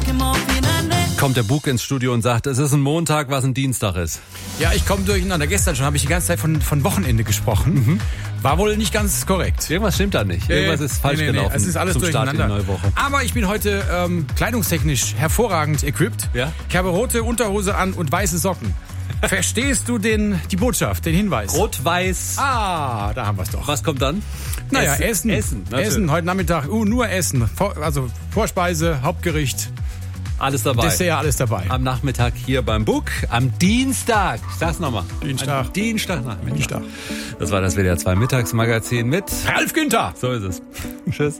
Kommt der Bug ins Studio und sagt, es ist ein Montag, was ein Dienstag ist. Ja, ich komme durcheinander. Gestern schon habe ich die ganze Zeit von Wochenende gesprochen. War wohl nicht ganz korrekt. Irgendwas stimmt da nicht. Irgendwas ist falsch gelaufen. Es ist alles zum Start in die durcheinander. neue Woche. Aber ich bin heute kleidungstechnisch hervorragend equipped. Ja? Ich habe rote Unterhose an und weiße Socken. Verstehst du die Botschaft, den Hinweis? Rot-Weiß. Ah, da haben wir es doch. Was kommt dann? Naja, Essen. natürlich. Essen, heute Nachmittag. Nur Essen. Also Vorspeise, Hauptgericht, Alles dabei. Dessert, alles dabei. Am Nachmittag hier beim Bug. Am Dienstag. Ich sag's nochmal. Dienstag. Am Dienstagnachmittag. Dienstag. Das war das WDR 2 Mittagsmagazin mit Ralf Günther. So ist es. Tschüss.